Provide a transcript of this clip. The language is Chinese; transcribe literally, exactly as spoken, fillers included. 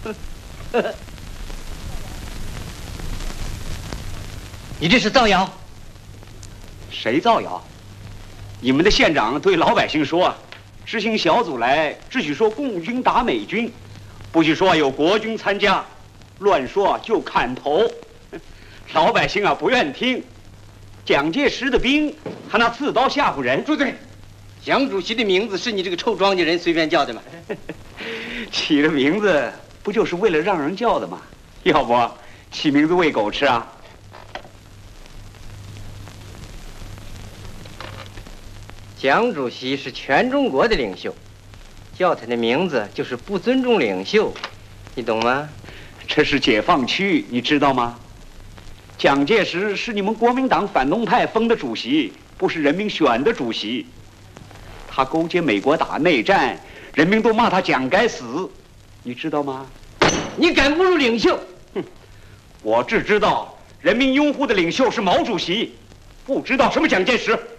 你这是造谣！ 谁造谣？你们的县长对老百姓说，执行小组来只许说共军打美军，不许说有国军参加，乱说就砍头。老百姓啊不愿听，蒋介石的兵还拿刺刀吓唬人。 住嘴！蒋主席的名字是你这个臭庄稼人随便叫的吗？ 起了名字不就是为了让人叫的吗？要不起名字喂狗吃啊？ 蒋主席是全中国的领袖，叫他的名字就是不尊重领袖，你懂吗？ 这是解放区，你知道吗？蒋介石是你们国民党反动派封的主席，不是人民选的主席。他勾结美国打内战，人民都骂他蒋该死，你知道吗？ 你敢侮辱领袖？ 哼，我只知道人民拥护的领袖是毛主席，不知道什么蒋介石。